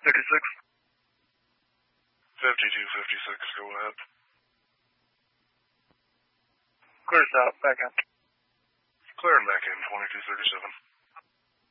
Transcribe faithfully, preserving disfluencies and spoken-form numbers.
thirty-six. fifty-two fifty-six, go ahead. Clear south, back in. Clear and back in, twenty-two thirty-seven.